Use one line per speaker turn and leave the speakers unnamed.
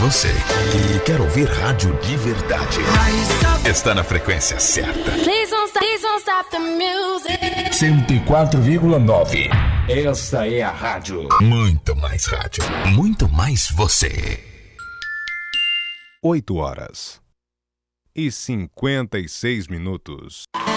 você que quer ouvir rádio de verdade. Está na frequência certa. 104,9. Esta é a rádio. Muito mais rádio. Muito mais você.
8 horas e 56 minutos.